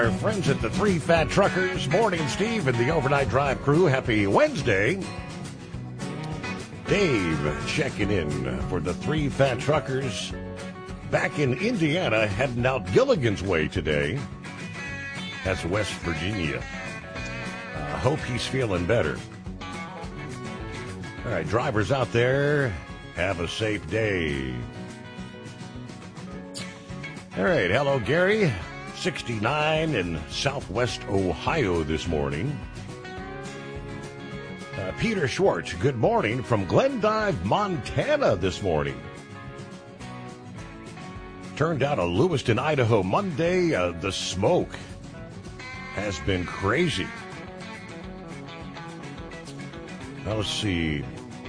Our friends at the Three Fat Truckers, Morning Steve and the Overnight Drive crew, happy Wednesday. Dave checking in for the Three Fat Truckers back in Indiana, heading out Gilligan's Way today. That's West Virginia. Hope he's feeling better. All right, drivers out there, have a safe day. All right, hello, Gary. 69 in Southwest Ohio this morning. Peter Schwartz, good morning from Glendive, Montana this morning. Turned out a Lewiston, Idaho Monday. The smoke has been crazy. Now, let's see.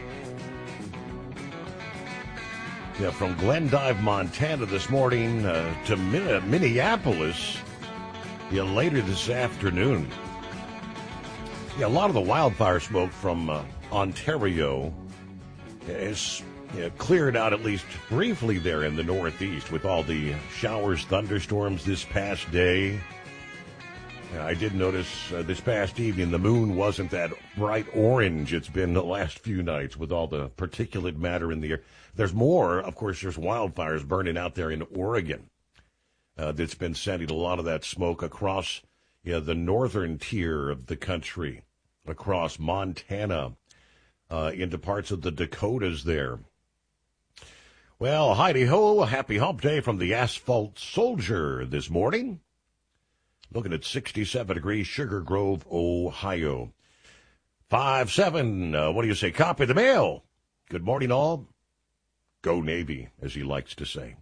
Yeah, from Glendive, Montana this morning to Minneapolis later this afternoon. Yeah, a lot of the wildfire smoke from Ontario is cleared out at least briefly there in the Northeast with all the showers, thunderstorms this past day. I did notice this past evening the moon wasn't that bright orange it's been the last few nights with all the particulate matter in the air. There's more, of course, there's wildfires burning out there in Oregon that's been sending a lot of that smoke across the northern tier of the country, across Montana, into parts of the Dakotas there. Well, Heidi-ho, happy hump day from the Asphalt Soldier this morning. Looking at 67 degrees, Sugar Grove, Ohio. 5-7, what do you say? Copy the mail. Good morning, all. Go Navy, as he likes to say.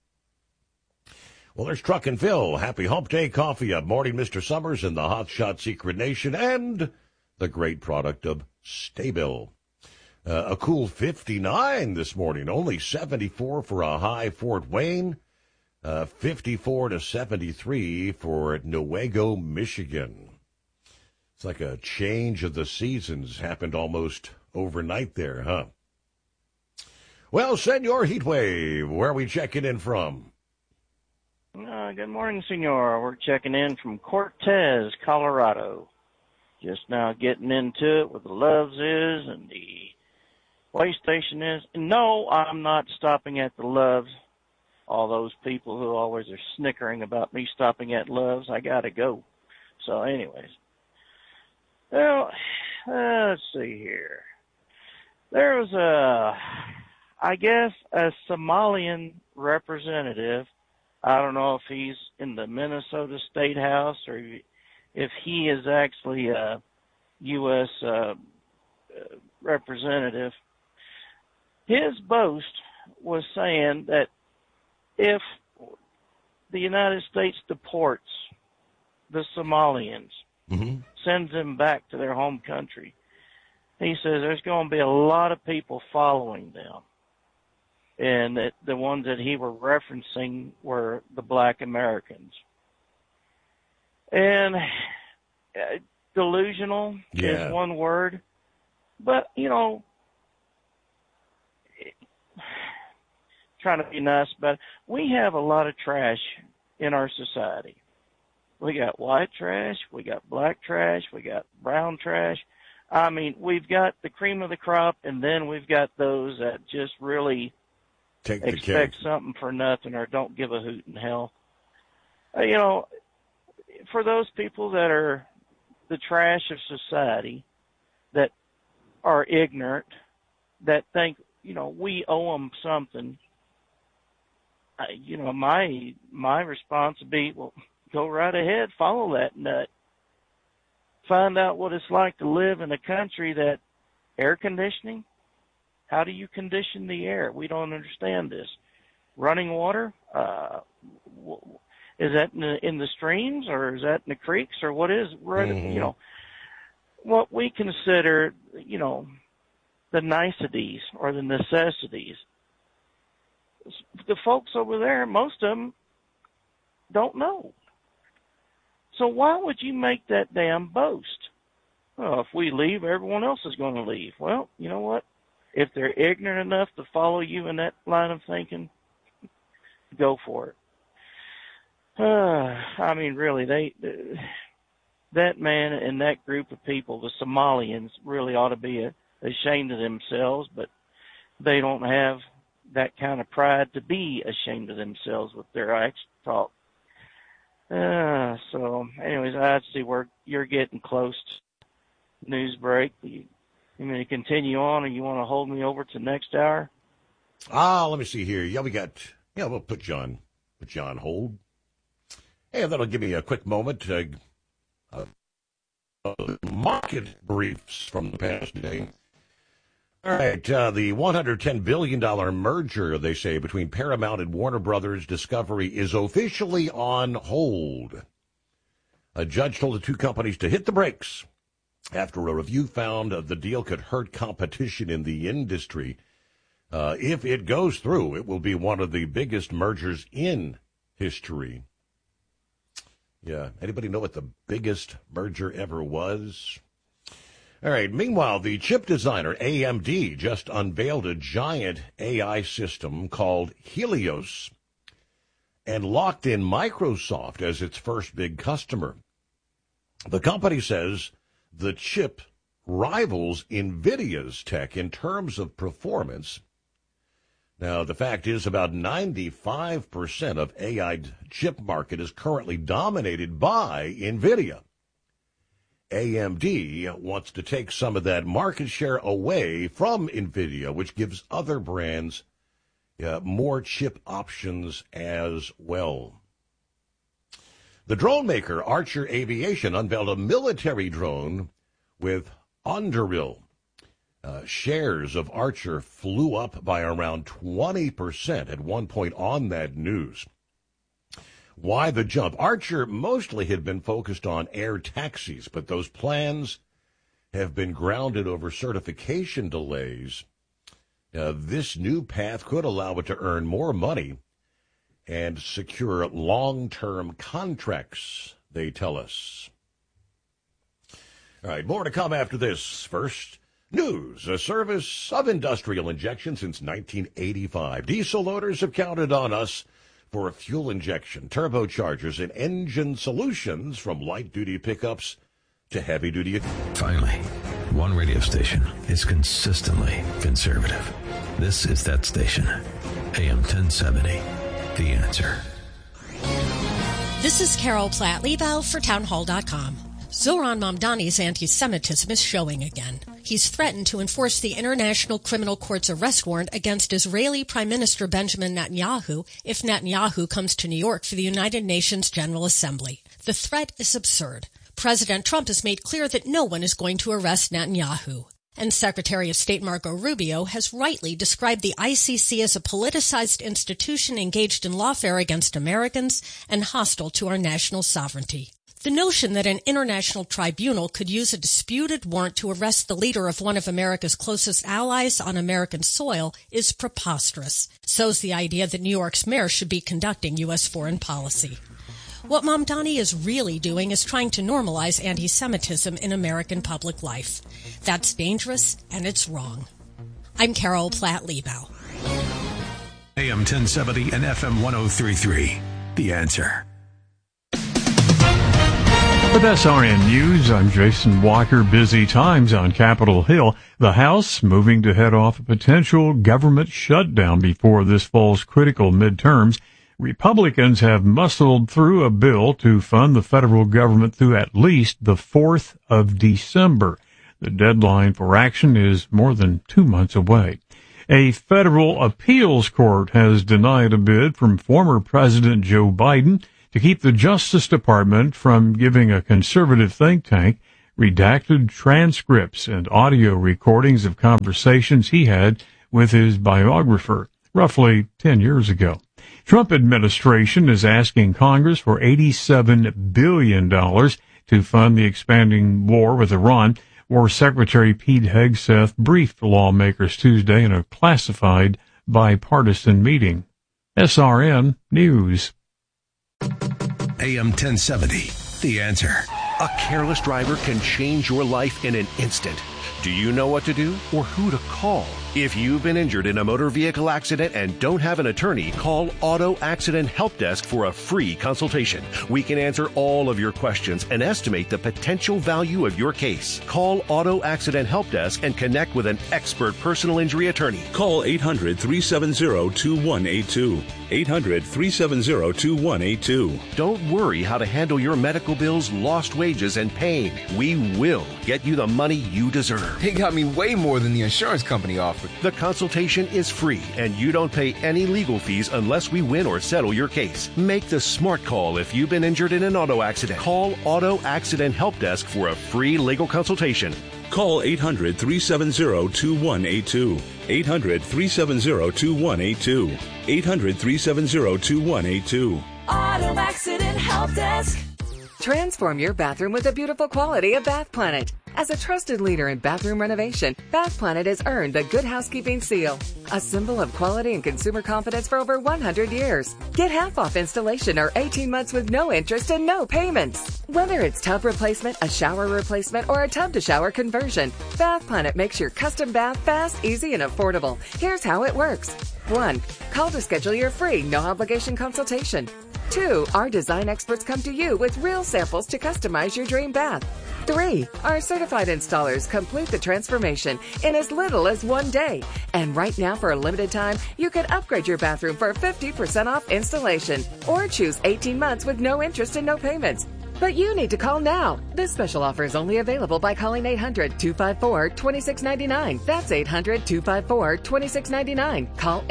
Well, there's Truck and Phil. Happy hump day, coffee up. Morning, Mr. Summers and the Hot Shot Secret Nation and the great product of Staybill. A cool 59 this morning, only 74 for a high Fort Wayne. 54 to 73 for Newaygo, Michigan. It's like a change of the seasons happened almost overnight there, huh? Well, Senor Heatwave, where are we checking in from? Good morning, Senor. We're checking in from Cortez, Colorado. Just now getting into it with the Loves is and the way station is. And no, I'm not stopping at the Loves. All those people who always are snickering about me stopping at Love's, I gotta go. So anyways. Well, let's see here. There was I guess a Somalian representative. I don't know if he's in the Minnesota State House or if he is actually a U.S. representative. His boast was saying that if the United States deports the Somalians, sends them back to their home country, he says there's going to be a lot of people following them. And that the ones that he were referencing were the black Americans. And delusional is one word. But, trying to be nice about it. We have a lot of trash in our society. We got white trash, we got black trash, we got brown trash. I mean, we've got the cream of the crop, and then we've got those that just really expect something for nothing or don't give a hoot in hell. For those people that are the trash of society, that are ignorant, that think, we owe them something, my response would be, well, go right ahead, follow that nut. Find out what it's like to live in a country that air conditioning, how do you condition the air? We don't understand this. Running water, is that in the streams or is that in the creeks or what is, what we consider, the niceties or the necessities. The folks over there, most of them don't know. So why would you make that damn boast? Well, if we leave, everyone else is going to leave. Well, you know what? If they're ignorant enough to follow you in that line of thinking, go for it. I mean, really, that man and that group of people, the Somalians, really ought to be ashamed of themselves, but they don't have that kind of pride to be ashamed of themselves with their action talk. So, anyways, I see where you're getting close to news break. You going to continue on, or you want to hold me over to next hour? Let me see here. We'll put you on hold. Hey, that'll give me a quick moment. Market briefs from the past day. All right, the $110 billion merger, they say, between Paramount and Warner Brothers Discovery is officially on hold. A judge told the two companies to hit the brakes after a review found the deal could hurt competition in the industry. If it goes through, it will be one of the biggest mergers in history. Yeah, anybody know what the biggest merger ever was? All right, meanwhile, the chip designer AMD just unveiled a giant AI system called Helios and locked in Microsoft as its first big customer. The company says the chip rivals NVIDIA's tech in terms of performance. Now, the fact is about 95% of AI chip market is currently dominated by NVIDIA. AMD wants to take some of that market share away from NVIDIA, which gives other brands more chip options as well. The drone maker Archer Aviation unveiled a military drone with Anduril. Shares of Archer flew up by around 20% at one point on that news. Why the jump? Archer mostly had been focused on air taxis, but those plans have been grounded over certification delays. This new path could allow it to earn more money and secure long-term contracts, they tell us. All right, more to come after this. First, news, a service of industrial injection since 1985. Diesel owners have counted on us for fuel injection, turbochargers, and engine solutions from light-duty pickups to heavy-duty. Finally, one radio station is consistently conservative. This is that station, AM 1070, The Answer. This is Carol Platt-Liebau for Townhall.com. Zohran Mamdani's anti-Semitism is showing again. He's threatened to enforce the International Criminal Court's arrest warrant against Israeli Prime Minister Benjamin Netanyahu if Netanyahu comes to New York for the United Nations General Assembly. The threat is absurd. President Trump has made clear that no one is going to arrest Netanyahu. And Secretary of State Marco Rubio has rightly described the ICC as a politicized institution engaged in lawfare against Americans and hostile to our national sovereignty. The notion that an international tribunal could use a disputed warrant to arrest the leader of one of America's closest allies on American soil is preposterous. So's the idea that New York's mayor should be conducting U.S. foreign policy. What Mamdani is really doing is trying to normalize anti-Semitism in American public life. That's dangerous, and it's wrong. I'm Carol Platt-Liebau. AM 1070 and FM 1033, The Answer. With SRN News, I'm Jason Walker. Busy times on Capitol Hill. The House moving to head off a potential government shutdown before this fall's critical midterms. Republicans have muscled through a bill to fund the federal government through at least the 4th of December. The deadline for action is more than 2 months away. A federal appeals court has denied a bid from former President Joe Biden to keep the Justice Department from giving a conservative think tank redacted transcripts and audio recordings of conversations he had with his biographer roughly 10 years ago. Trump administration is asking Congress for $87 billion to fund the expanding war with Iran. War Secretary Pete Hegseth briefed lawmakers Tuesday in a classified bipartisan meeting. SRN News. AM 1070, The Answer. A careless driver can change your life in an instant. Do you know what to do or who to call? If you've been injured in a motor vehicle accident and don't have an attorney, call Auto Accident Help Desk for a free consultation. We can answer all of your questions and estimate the potential value of your case. Call Auto Accident Help Desk and connect with an expert personal injury attorney. Call 800-370-2182. 800-370-2182. Don't worry how to handle your medical bills, lost wages, and pain. We will get you the money you deserve. They got me way more than the insurance company offered. The consultation is free, and you don't pay any legal fees unless we win or settle your case. Make the smart call if you've been injured in an auto accident. Call Auto Accident Help Desk for a free legal consultation. Call 800-370-2182. 800-370-2182. 800-370-2182. Auto Accident Help Desk. Transform your bathroom with the beautiful quality of Bath Planet. As a trusted leader in bathroom renovation, Bath Planet has earned the Good Housekeeping seal, a symbol of quality and consumer confidence for over 100 years. Get half off installation or 18 months with no interest and no payments. Whether it's tub replacement, a shower replacement, or a tub-to-shower conversion, Bath Planet makes your custom bath fast, easy, and affordable. Here's how it works. 1. Call to schedule your free, no-obligation consultation. 2. Our design experts come to you with real samples to customize your dream bath. 3. Our certified installers complete the transformation in as little as 1 day. And right now, for a limited time, you can upgrade your bathroom for 50% off installation or choose 18 months with no interest and no payments. But you need to call now. This special offer is only available by calling 800-254-2699. That's 800-254-2699. Call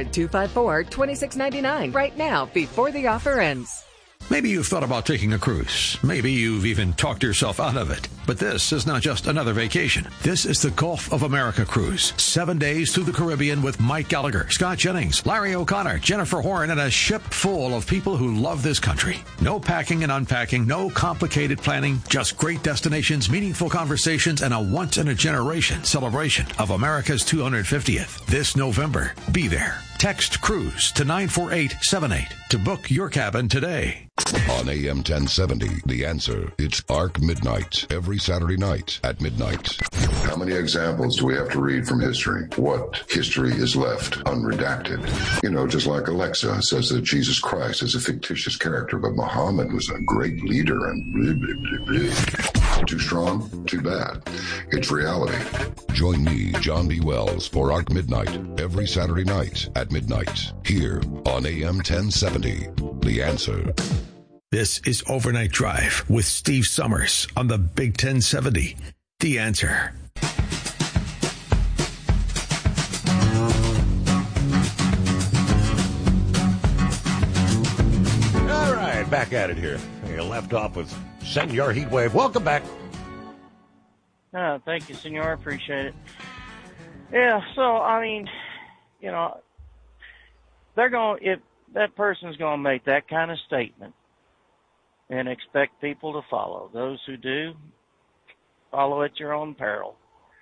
800-254-2699 right now before the offer ends. Maybe you've thought about taking a cruise. Maybe you've even talked yourself out of it. But this is not just another vacation. This is the Gulf of America cruise. 7 days through the Caribbean with Mike Gallagher, Scott Jennings, Larry O'Connor, Jennifer Horn, and a ship full of people who love this country. No packing and unpacking, no complicated planning, just great destinations, meaningful conversations, and a once-in-a-generation celebration of America's 250th. This November, be there. Text CRUISE to 94878 to book your cabin today. On AM 1070, The Answer, it's ARC Midnight, every Saturday night at midnight. How many examples do we have to read from history? What history is left unredacted? You know, just like Alexa says that Jesus Christ is a fictitious character, but Muhammad was a great leader and blah, blah, blah, blah. Too strong? Too bad. It's reality. Join me, John B. Wells, for ARC Midnight, every Saturday night at midnight, here on AM 1070, The Answer. This is Overnight Drive with Steve Summers on the Big 1070, The Answer. All right, back at it here. You left off with Senor Heatwave. Welcome back. Thank you, Senor. Appreciate it. Yeah, so, I mean, you know, if that person's going to make that kind of statement and expect people to follow. Those who do, follow at your own peril.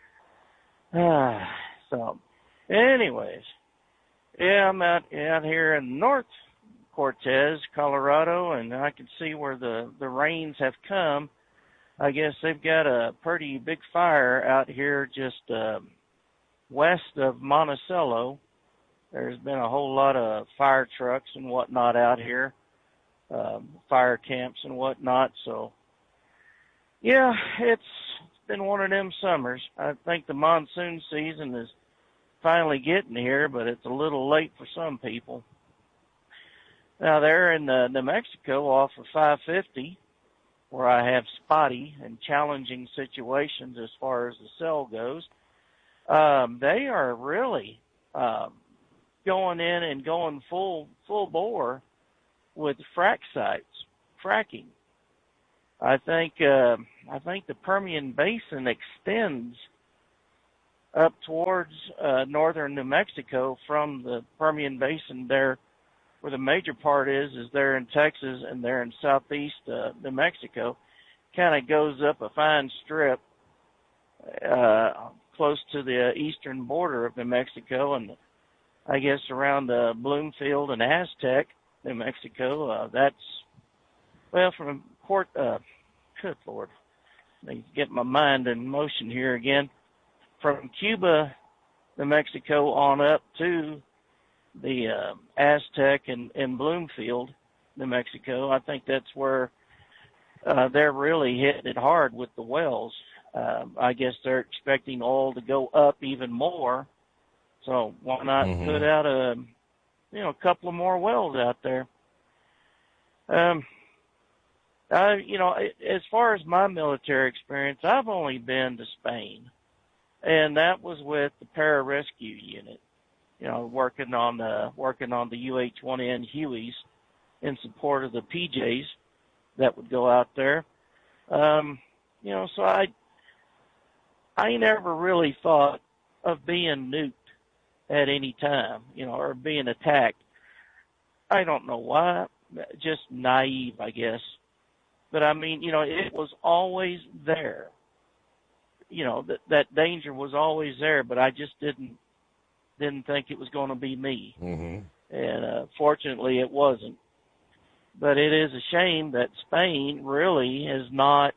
So, anyways, yeah, I'm out here in North Cortez, Colorado, and I can see where the rains have come. I guess they've got a pretty big fire out here just west of Monticello. There's been a whole lot of fire trucks and whatnot out here, fire camps and whatnot. So, yeah, it's been one of them summers. I think the monsoon season is finally getting here, but it's a little late for some people. Now, there in New Mexico off of 550, where I have spotty and challenging situations as far as the cell goes, they are really going in and going full bore with frack sites, fracking. I think the Permian Basin extends up towards northern New Mexico from the Permian Basin there, where the major part is there in Texas and there in southeast New Mexico. Kind of goes up a fine strip close to the eastern border of New Mexico, and I guess around Bloomfield and Aztec, New Mexico. That's, well, from good Lord, let me get my mind in motion here again. from Cuba, New Mexico, on up to the Aztec and Bloomfield, New Mexico. I think that's where they're really hitting it hard with the wells. I guess they're expecting oil to go up even more. So why not put out a couple of more wells out there? As far as my military experience, I've only been to Spain, and that was with the pararescue unit. Working on the UH-1N Hueys in support of the PJs that would go out there. So I never really thought of being nuked at any time, or being attacked. I don't know why, just naive, I guess. But I mean, it was always there. That danger was always there, but I just didn't think it was going to be me. And fortunately it wasn't. But it is a shame that Spain really has not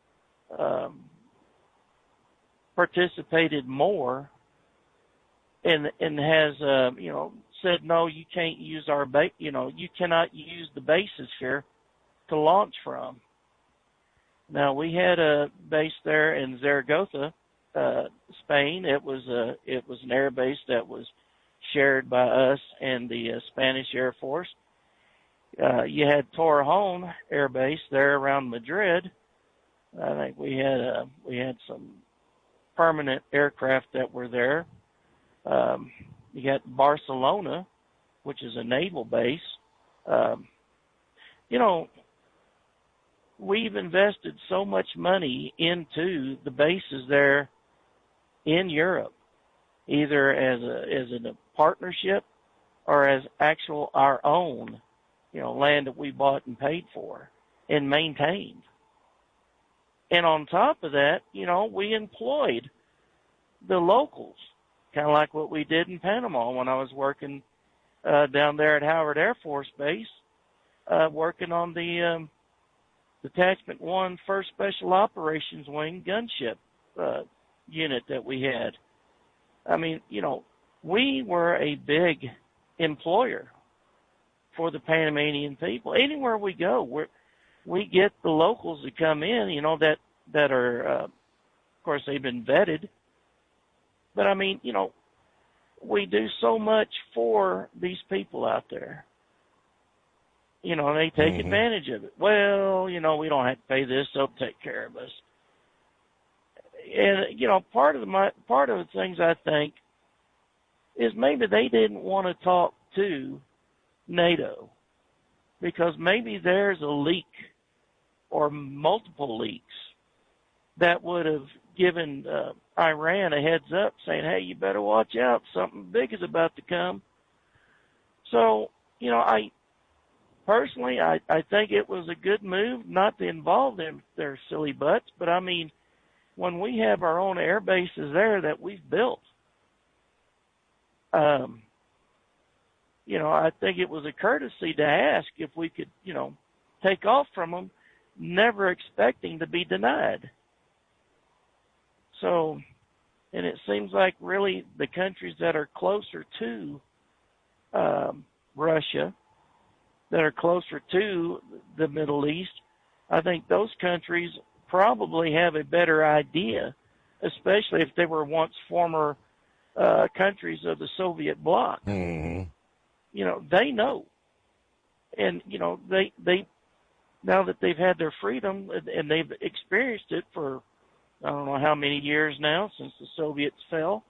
participated more and has said, no, you can't use our you cannot use the bases here to launch from. Now, we had a base there in Zaragoza, Spain. It was an air base that was shared by us and the Spanish Air Force. You had Torrejon Air Base there around Madrid. I think we had some permanent aircraft that were there. You got Barcelona, which is a naval base. We've invested so much money into the bases there in Europe, either as a partnership or as actual our own, land that we bought and paid for and maintained. And on top of that, we employed the locals, kind of like what we did in Panama when I was working down there at Howard Air Force Base, working on the Detachment 1 1st Special Operations Wing gunship unit that we had. I mean, we were a big employer for the Panamanian people. Anywhere we go, we get the locals that come in, that are, of course, they've been vetted. But, I mean, we do so much for these people out there. And they take advantage of it. Well, we don't have to pay this, they'll take care of us. And, part of the things I think is maybe they didn't want to talk to NATO because maybe there's a leak or multiple leaks that would have given Iran a heads up saying, hey, you better watch out. Something big is about to come. So, Personally, I think it was a good move not to involve them, their silly butts. But, I mean, when we have our own air bases there that we've built, I think it was a courtesy to ask if we could, take off from them, never expecting to be denied. So, and it seems like really the countries that are closer to Russia, that are closer to the Middle East, I think those countries probably have a better idea, especially if they were once former countries of the Soviet bloc. They know. And, they now that they've had their freedom and they've experienced it for I don't know how many years now since the Soviets fell,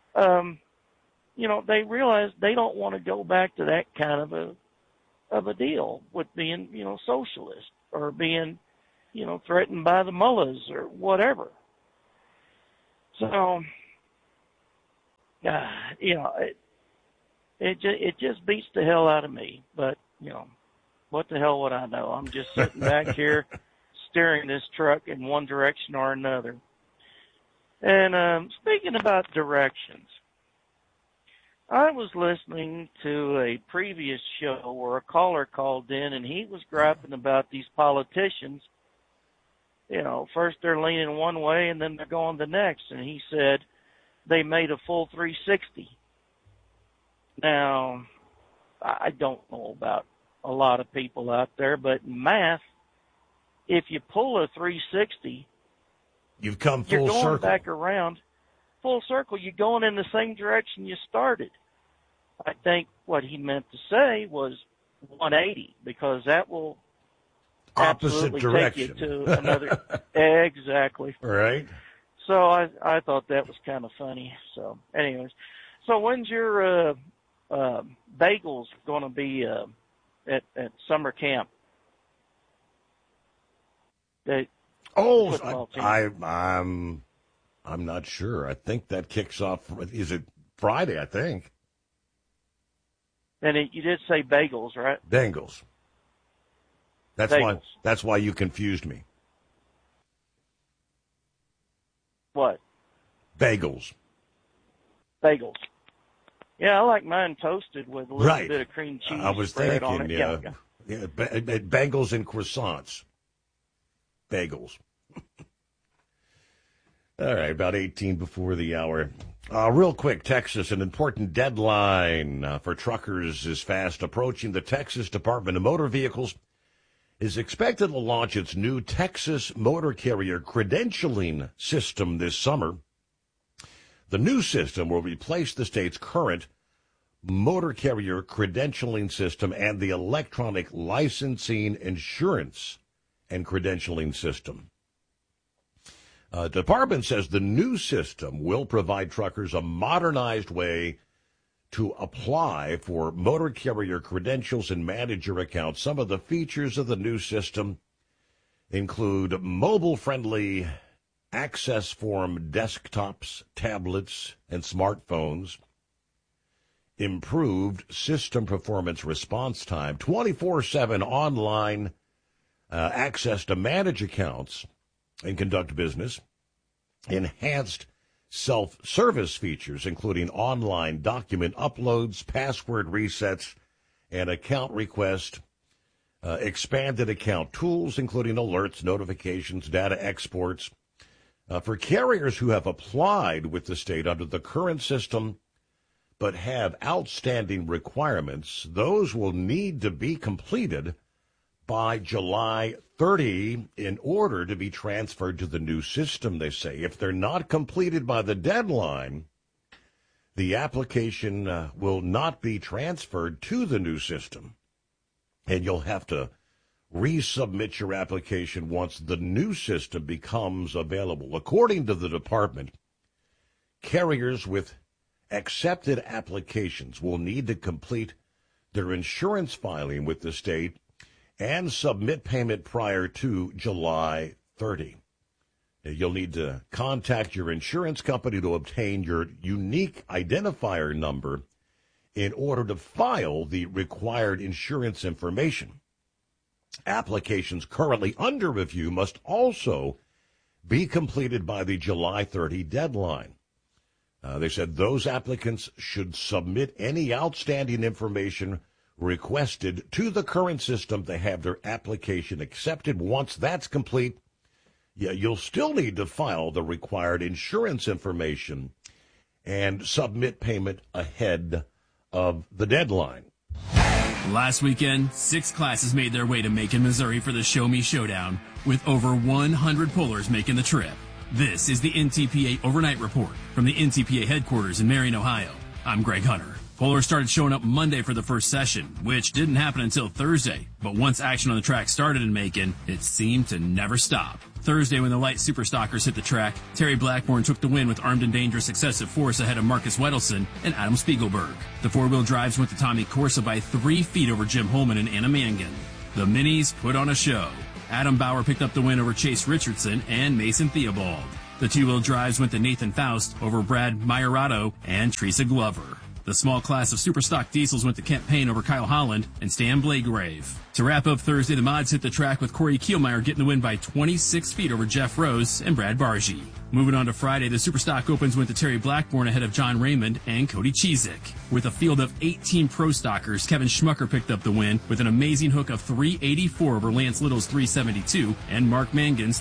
they realize they don't want to go back to that kind of a deal with being, socialist or being, threatened by the mullahs or whatever. So, it just beats the hell out of me. But, what the hell would I know? I'm just sitting back here steering this truck in one direction or another. And speaking about directions, I was listening to a previous show where a caller called in and he was griping about these politicians. First they're leaning one way and then they're going the next. And he said, they made a full 360. Now, I don't know about a lot of people out there, but in math, if you pull a 360, you've come full you're going circle. back around, full circle. You're going in the same direction you started. I think what he meant to say was 180, because that will opposite absolutely direction. take you to another. Exactly. Right. So I thought that was kind of funny. So, anyways, so when's your bagels going to be at summer camp? I'm not sure. I think that kicks off. Is it Friday? I think. And you did say bagels, right? Bengals. That's why you confused me. What? Bagels. Bagels. Yeah, I like mine toasted with a little bit of cream cheese. I was spread thinking, on it. Yeah, bagels and croissants. Bagels. All right, about 18 before the hour. Real quick, Texas, an important deadline for truckers is fast approaching. The Texas Department of Motor Vehicles is expected to launch its new Texas Motor Carrier Credentialing System this summer. The new system will replace the state's current Motor Carrier Credentialing System and the Electronic Licensing, Insurance, and Credentialing System. The department says the new system will provide truckers a modernized way to apply for motor carrier credentials and manage your account. Some of the features of the new system include mobile-friendly access form desktops, tablets, and smartphones, improved system performance response time, 24/7 online access to manage accounts and conduct business, enhanced self-service features, including online document uploads, password resets, and account request, expanded account tools, including alerts, notifications, data exports. For carriers who have applied with the state under the current system but have outstanding requirements, those will need to be completed by July 30 in order to be transferred to the new system, they say. If they're not completed by the deadline, the application will not be transferred to the new system, and you'll have to resubmit your application once the new system becomes available. According to the department, carriers with accepted applications will need to complete their insurance filing with the state and submit payment prior to July 30. You'll need to contact your insurance company to obtain your unique identifier number in order to file the required insurance information. Applications currently under review must also be completed by the July 30 deadline. They said those applicants should submit any outstanding information requested to the current system to have their application accepted. Once that's complete, you'll still need to file the required insurance information and submit payment ahead of the deadline. Last weekend, 6 classes made their way to Macon, Missouri for the Show Me Showdown, with over 100 pullers making the trip. This is the NTPA Overnight Report from the NTPA headquarters in Marion, Ohio. I'm Greg Hunter. Pullers started showing up Monday for the first session, which didn't happen until Thursday. But once action on the track started in Macon, it seemed to never stop. Thursday, when the light super stockers hit the track, Terry Blackburn took the win with Armed and Dangerous Excessive Force ahead of Marcus Wedelson and Adam Spiegelberg. The four-wheel drives went to Tommy Corsa by 3 feet over Jim Holman and Anna Mangan. The Minis put on a show. Adam Bauer picked up the win over Chase Richardson and Mason Theobald. The two-wheel drives went to Nathan Faust over Brad Maiorato and Teresa Glover. The small class of Superstock diesels went to Kent Payne over Kyle Holland and Stan Blagrave. To wrap up Thursday, the mods hit the track with Corey Kielmeyer getting the win by 26 feet over Jeff Rose and Brad Bargy. Moving on to Friday, the Superstock Opens went to Terry Blackburn ahead of John Raymond and Cody Chizik. With a field of 18 pro stockers, Kevin Schmucker picked up the win with an amazing hook of 384 over Lance Little's 372 and Mark Mangan's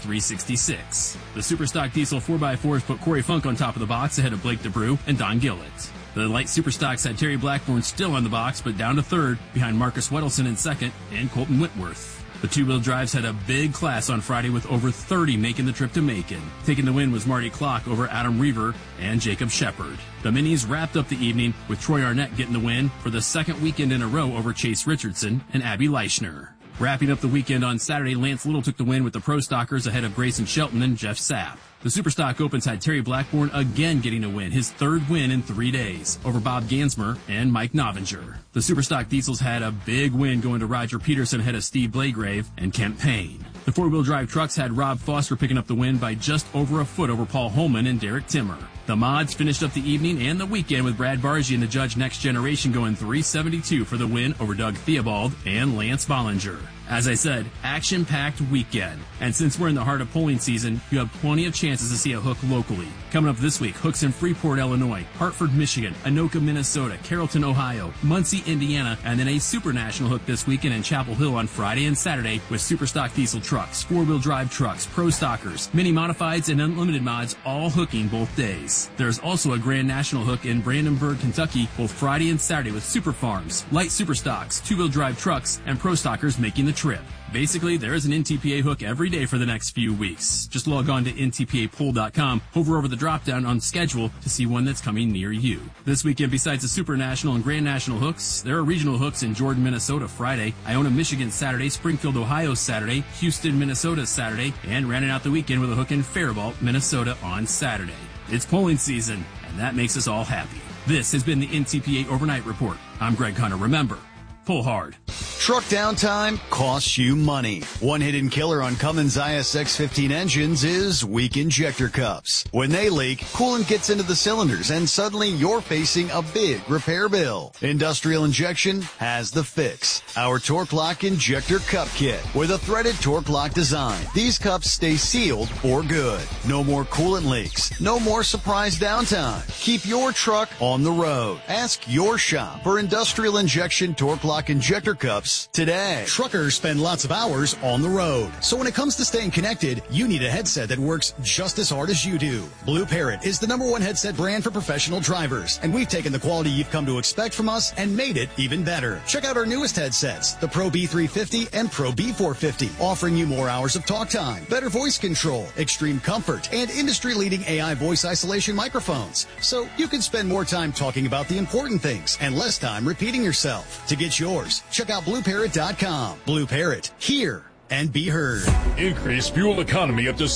366. The Superstock Diesel 4x4s put Corey Funk on top of the box ahead of Blake DeBrew and Don Gillett. The light Superstocks had Terry Blackburn still on the box, but down to third behind Marcus Wedelson in second and Colton Whitworth. The two-wheel drives had a big class on Friday with over 30 making the trip to Macon. Taking the win was Marty Klock over Adam Reaver and Jacob Shepard. The Minis wrapped up the evening with Troy Arnett getting the win for the second weekend in a row over Chase Richardson and Abby Leichner. Wrapping up the weekend on Saturday, Lance Little took the win with the Pro Stockers ahead of Grayson Shelton and Jeff Sapp. The Superstock Opens had Terry Blackburn again getting a win, his third win in 3 days, over Bob Gansmer and Mike Novinger. The Superstock Diesels had a big win going to Roger Peterson ahead of Steve Blagrave and Kent Payne. The four-wheel drive trucks had Rob Foster picking up the win by just over a foot over Paul Holman and Derek Timmer. The mods finished up the evening and the weekend with Brad Bargy and the Judge Next Generation going 372 for the win over Doug Theobald and Lance Bollinger. As I said, action-packed weekend. And since we're in the heart of polling season, you have plenty of chances to see a hook locally. Coming up this week, hooks in Freeport, Illinois, Hartford, Michigan, Anoka, Minnesota, Carrollton, Ohio, Muncie, Indiana, and then a super national hook this weekend in Chapel Hill on Friday and Saturday with Superstock diesel trucks, four-wheel drive trucks, pro stockers, mini modifieds, and unlimited mods all hooking both days. There's also a Grand National hook in Brandenburg, Kentucky, both Friday and Saturday with Super Farms, light Superstocks, two-wheel drive trucks, and pro stockers making the trip. Basically, there is an NTPA hook every day for the next few weeks. Just log on to ntpapoll.com, hover over the drop-down on schedule to see one that's coming near you. This weekend, besides the Super National and Grand National hooks, there are regional hooks in Jordan, Minnesota Friday, Iona, Michigan Saturday, Springfield, Ohio Saturday, Houston, Minnesota Saturday, and rounding out the weekend with a hook in Faribault, Minnesota on Saturday. It's polling season, and that makes us all happy. This has been the NTPA Overnight Report. I'm Greg Hunter. Remember, pull hard. Truck downtime costs you money. One hidden killer on Cummins ISX-15 engines is weak injector cups. When they leak, coolant gets into the cylinders and suddenly you're facing a big repair bill. Industrial Injection has the fix. Our Torque Lock Injector Cup Kit with a threaded Torque Lock design. These cups stay sealed for good. No more coolant leaks. No more surprise downtime. Keep your truck on the road. Ask your shop for Industrial Injection Torque Lock Injector Cups today. Truckers spend lots of hours on the road. So when it comes to staying connected, you need a headset that works just as hard as you do. Blue Parrot is the #1 headset brand for professional drivers, and we've taken the quality you've come to expect from us and made it even better. Check out our newest headsets, the Pro B350 and Pro B450, offering you more hours of talk time, better voice control, extreme comfort, and industry-leading AI voice isolation microphones. So you can spend more time talking about the important things and less time repeating yourself. To get yours, check out BlueParrot.com. Blue Parrot, hear and be heard. Increase fuel economy up to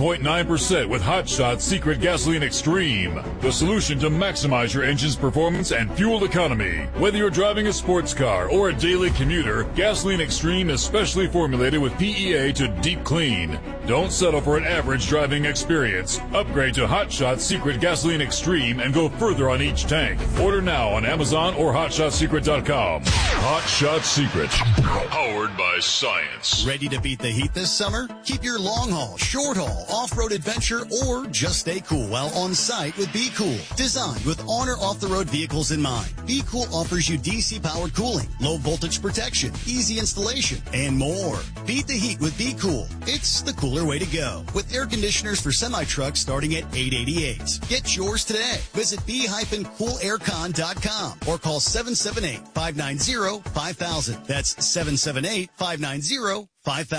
7.9% with Hot Shot Secret Gasoline Extreme. The solution to maximize your engine's performance and fuel economy. Whether you're driving a sports car or a daily commuter, Gasoline Extreme is specially formulated with PEA to deep clean. Don't settle for an average driving experience. Upgrade to Hot Shot Secret Gasoline Extreme and go further on each tank. Order now on Amazon or HotShotSecret.com. Hot Shot Secret. Powered by science. Ready to beat the heat this summer? Keep your long haul, short haul, off-road adventure, or just stay cool while on site with Be Cool. Designed with on or off-the-road vehicles in mind, Be Cool offers you DC-powered cooling, low voltage protection, easy installation, and more. Beat the heat with Be Cool. It's the cooler way to go. With air conditioners for semi-trucks starting at $888. Get yours today. Visit be-coolaircon.com or call 778-590-5000. That's 778-590-5000.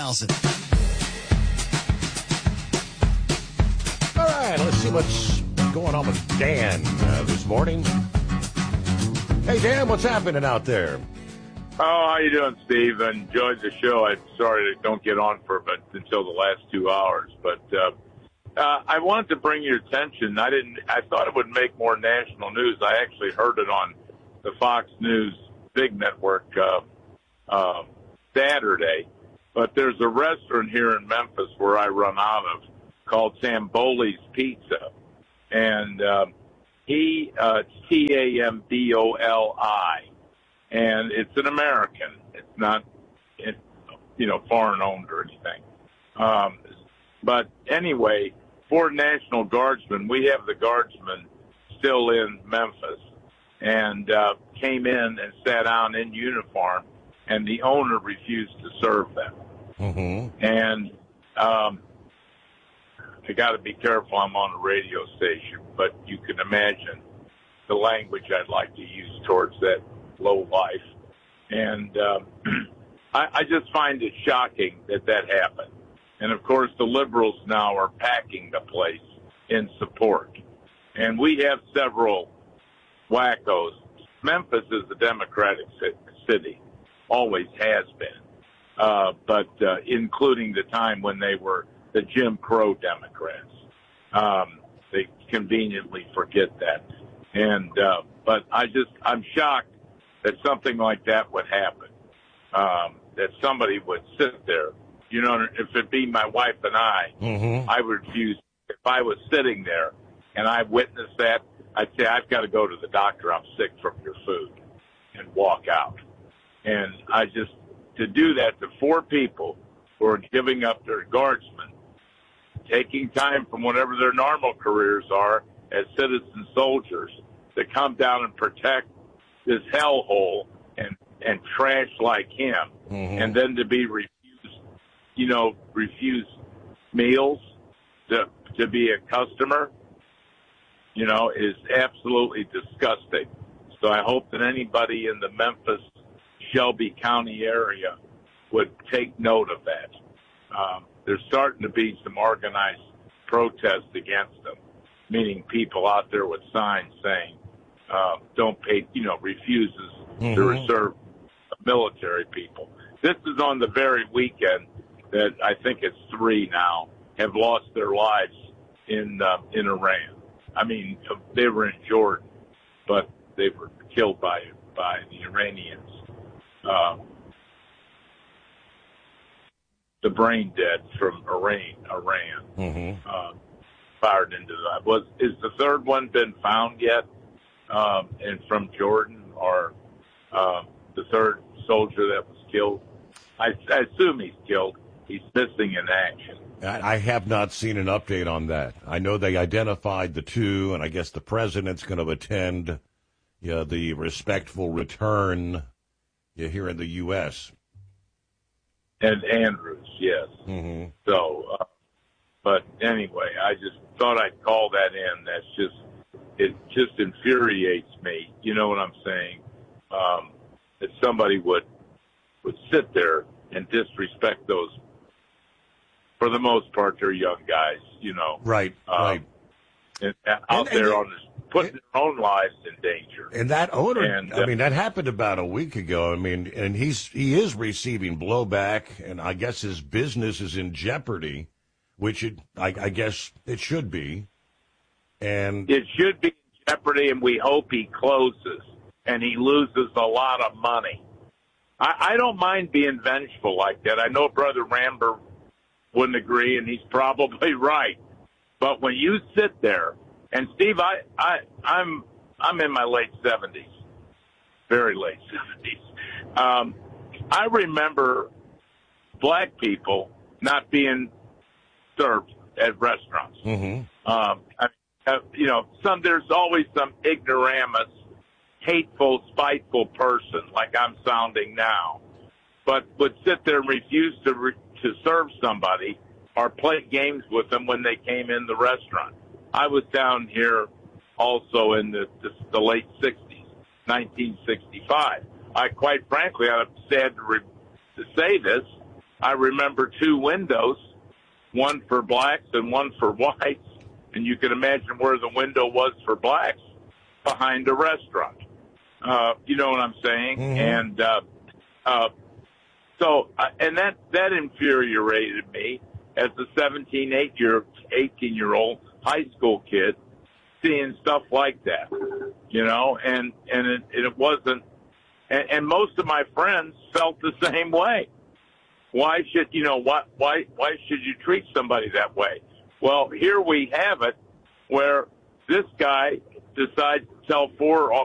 All right, let's see what's going on with Dan this morning. Hey, Dan, what's happening out there? Oh, how you doing, Steve? I enjoyed the show. I'm sorry I don't get on for until the last 2 hours, but I wanted to bring your attention. I thought it would make more national news. I actually heard it on the Fox News big network Saturday. But there's a restaurant here in Memphis where I run out of called Zamboli's Pizza. And it's Tamboli. And it's an American. It's not, foreign owned or anything. But anyway, Ford National Guardsmen, we have the Guardsmen still in Memphis, and came in and sat down in uniform, and the owner refused to serve them. Mm-hmm. And I got to be careful. I'm on a radio station, but you can imagine the language I'd like to use towards that low life. And I just find it shocking that happened. And, of course, the liberals now are packing the place in support. And we have several wackos. Memphis is a Democratic city, always has been, but including the time when they were the Jim Crow Democrats. They conveniently forget that. And but I'm shocked that something like that would happen, that somebody would sit there. You know, if it be my wife and I would refuse. If I was sitting there and I witnessed that, I'd say, I've got to go to the doctor. I'm sick from your food, and walk out. And to do that to 4 people who are giving up their guardsmen, taking time from whatever their normal careers are as citizen soldiers to come down and protect this hellhole and trash like him, and then to be refused meals, to be a customer, is absolutely disgusting. So I hope that anybody in the Memphis, Shelby County area would take note of that. There's starting to be some organized protests against them, meaning people out there with signs saying, don't pay, refuses to reserve military people. This is on the very weekend that I think it's 3 now have lost their lives in Iran. I mean, they were in Jordan, but they were killed by the Iranians. The brain dead from Iran fired into that. Is the third one been found yet? And from Jordan, or the third soldier that was killed? I assume he's killed. He's missing in action. I have not seen an update on that. I know they identified the 2, and I guess the president's going to attend the respectful return here in the U.S. And Andrews, yes. So, but anyway, I just thought I'd call that in. It just infuriates me. You know what I'm saying? That somebody would sit there and disrespect those. For the most part, they're young guys, Right, right. And out there putting their own lives in danger. And that owner, that happened about a week ago. And he is receiving blowback, and I guess his business is in jeopardy, which I guess it should be. And it should be in jeopardy, and we hope he closes and he loses a lot of money. I don't mind being vengeful like that. I know Brother Ramber wouldn't agree, and he's probably right. But when you sit there, and Steve, I'm in my late 70s, very late 70s. I remember black people not being served at restaurants. There's always some ignoramus, hateful, spiteful person, like I'm sounding now, but would sit there and refuse to serve somebody or play games with them when they came in the restaurant. I was down here also in the late 60s, 1965. Quite frankly, I'm sad to say this, I remember 2 windows, one for blacks and one for whites, and you can imagine where the window was for blacks, behind a restaurant. You know what I'm saying? And and that infuriated me as a 18-year-old high school kid, seeing stuff like that, and it wasn't, and most of my friends felt the same way. Why should you treat somebody that way? Well, here we have it, where this guy decides to tell 4